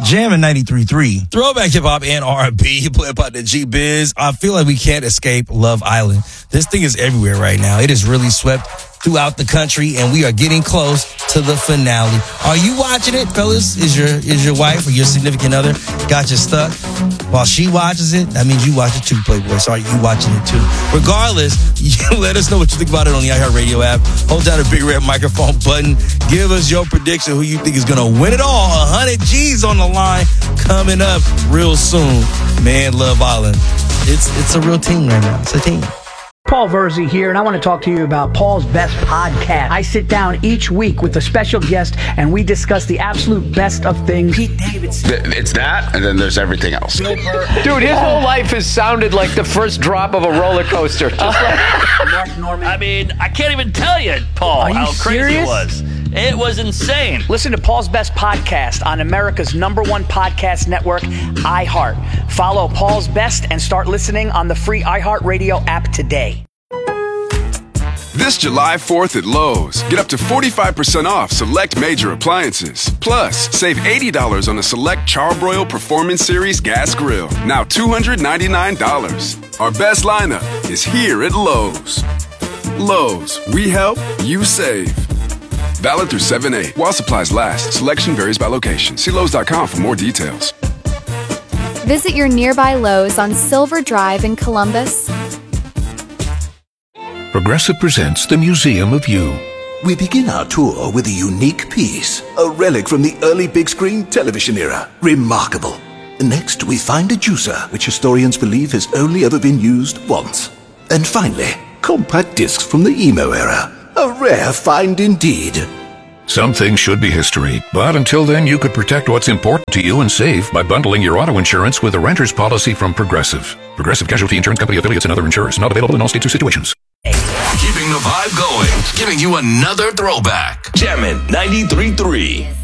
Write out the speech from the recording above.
Jammin' 93.3. Throwback hip hop and R&B. You play about the G-Biz. I feel like we can't escape Love Island. This thing is everywhere right now. It has really swept throughout the country, and we are getting close to the finale. Are you watching it, fellas? Is your wife or your significant other got you stuck? While she watches it, that means you watch it too, Playboy. So are you watching it too? Regardless, let us know what you think about it on the iHeartRadio app. Hold down the big red microphone button. Give us your prediction who you think is going to win it all. 100 G's on the line coming up real soon. Man, Love Island. It's a real team right now. It's a team. Paul Verzi here, and I want to talk to you about Paul's Best Podcast. I sit down each week with a special guest, and we discuss the absolute best of things. Pete Davidson. It's that, and then there's everything else. Dude, his whole life has sounded like the first drop of a roller coaster. Just like Mark Norman. I mean, I can't even tell you, Paul, how crazy it was. It was insane. Listen to Paul's Best Podcast on America's #1 podcast network, iHeart. Follow Paul's Best and start listening on the free iHeartRadio app today. This July 4th at Lowe's, get up to 45% off select major appliances. Plus, save $80 on a select Charbroil Performance Series gas grill. Now $299. Our best lineup is here at Lowe's. Lowe's, we help, you save. Valid through 7/8. While supplies last, selection varies by location. See Lowe's.com for more details. Visit your nearby Lowe's on Silver Drive in Columbus. Progressive presents the Museum of You. We begin our tour with a unique piece, a relic from the early big screen television era. Remarkable. Next, we find a juicer, which historians believe has only ever been used once. And finally, compact discs from the emo era. A rare find indeed. Some things should be history, but until then you could protect what's important to you and save by bundling your auto insurance with a renter's policy from Progressive. Progressive Casualty Insurance Company affiliates and other insurers. Not available in all states or situations. Keeping the vibe going, giving you another throwback. Jammin' 93.3.